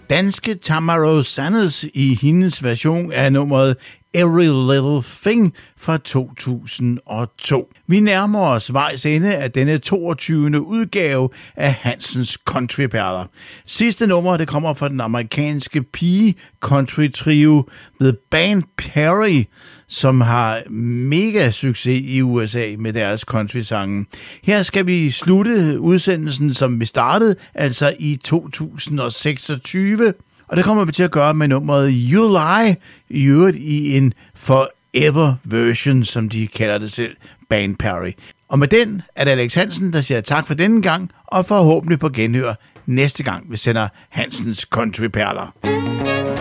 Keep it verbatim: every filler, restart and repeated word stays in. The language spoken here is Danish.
danske Tamara Sanders i hendes version af nummeret Every Little Thing fra to tusind og to. Vi nærmer os vejs ende af denne toogtyvende udgave af Hansens Countryperler. Sidste nummer, det kommer fra den amerikanske pige country trio The Band Perry, som har mega succes i U S A med deres country-sange. Her skal vi slutte udsendelsen, som vi startede, altså i to tusind og seksogtyve. Og det kommer vi til at gøre med nummeret You Lie, i øvrigt i en forever version, som de kalder det selv, Band Perry. Og med den er det Alex Hansen, der siger tak for denne gang, og forhåbentlig på genhør næste gang, vi sender Hansens Countryperler.